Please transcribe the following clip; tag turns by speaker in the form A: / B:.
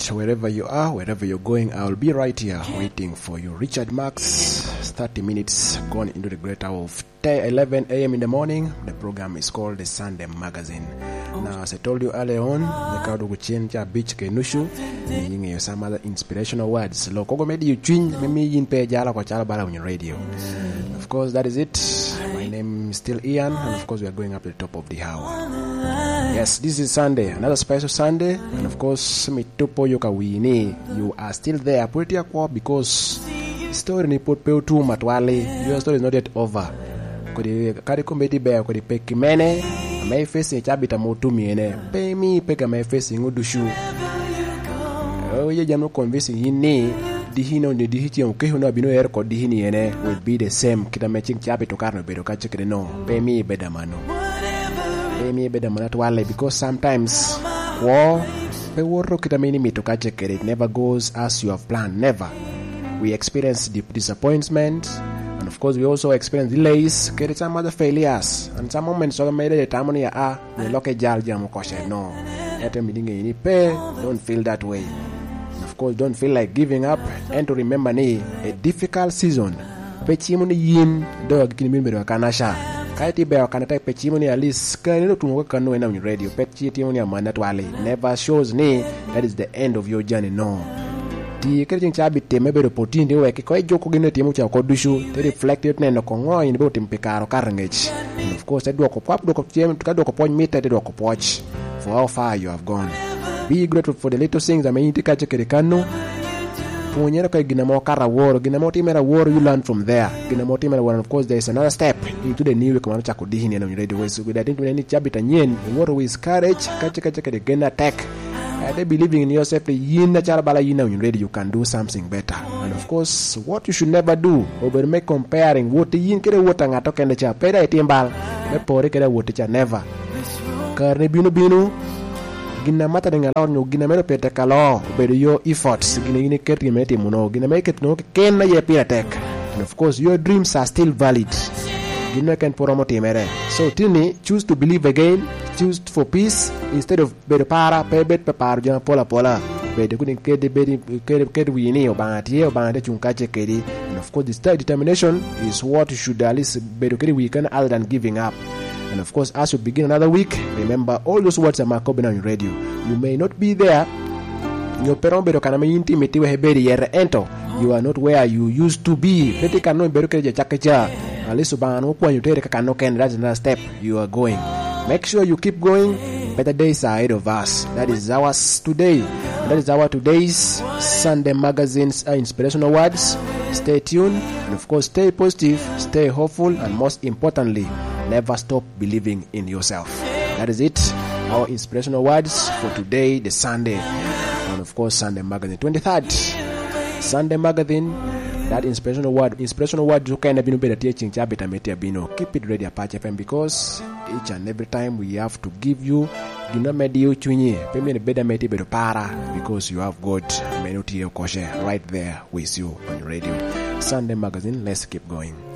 A: right, wherever you are, wherever you're going, I'll be right here waiting for you. Richard Marks, 30 minutes gone into the great hour of 11 a.m. in the morning. The program is called The Sunday Magazine. Now, as I told you earlier on, the crowd will change beach kenushu, meaning some other inspirational words. Lokogo made you change, maybe in pay jala kwa chala bala on your radio. Of course, that is it. My name is still Ian, and of course, we are going up to the top of the hour. Yes, this is Sunday, another special Sunday, and of course, mitupo yoka wini. You are still there, pretty aqua, because story ni put peu tu matwali. Your story is not yet over. Kodi kari kumbeti bear kodi peki mene. May facing chabita motu miene. Pay me peka may facing udushu. Oh, ye jano convincing hini. Dihino ni dihiti ukehuno bino air ko dihini ene will be the same. Kita matching chabito karno bedo kachikere no. Pay me beda mano. Pay me beda mano twale, because sometimes war pe woro kita mini mito kachikere. It never goes as you have planned. Never. We experience disappointment, and of course we also experience delays, get some other failures, and some moments so made the time we lock a jar jam koshe. No, don't feel that way. And of course, don't feel like giving up, and to remember a difficult season. Pechimuni yin dog kinimiro kanasha. Kaiti bear can attack pechimuni at least can to work on when radio. Pechimuni manatwali never shows that is the end of your journey. No. The Christian Chabit maybe the potin de work quite joke in the Timucha Kodushu, they reflected Nano Congo in about in Picaro Carnage. And of course, that walk of pop, look of Jim to cut point meter the walk of watch for how far you have gone. Be grateful for the little things I mean to catch a Kirikano. Punyaka Ginamo Kara war, Ginamotimera war, you learn from there. Ginamotimera war, of course, there is another step into the new Comancha Kodihin and radio. So with that into any Chabit and Yen, war with courage, catch a again attack. They believing in yourself, you can do something better. And of course, what you should never do, over make comparing what the yin kere water nga token the cha peda itimbal, the pore kere water never. Karne binu gina mata dengan lawan no gina mero peta kalo, over your efforts, gina ini kerti meti muno, gina make it no ken na ye piratek. And of course, your dreams are still valid. Gina can promote mere. So tini choose to believe again. Choose for peace instead of better para, pebet, pepar, jana pola. Better couldn't get the bed we need or banty or banty chunkache kedi. And of course, this determination is what you should at least better we can other than giving up. And of course, as you begin another week, remember all those words are Markobin on your radio. You may not be there. Your perombero kanama intimate we heberi yere ento. You are not where you used to be. Peti kano beru keje chakacha. Alisu bano kwa yutere kakano ken. That's another step you are going. Make sure you keep going. Better days are ahead of us. That is ours today. And that is our today's Sunday Magazine's inspirational words. Stay tuned. And of course, stay positive, stay hopeful, and most importantly, never stop believing in yourself. That is it. Our inspirational words for today, the Sunday. And of course, Sunday Magazine. 23rd. Sunday Magazine. That inspirational word you can have been better teaching Chabita Metia Bino. Keep it ready Apache FM, because each and every time we have to give you Ginamedio Chunye, payment better meti better para, because you have got Menuti Koshe right there with you on your radio. Sunday Magazine, let's keep going.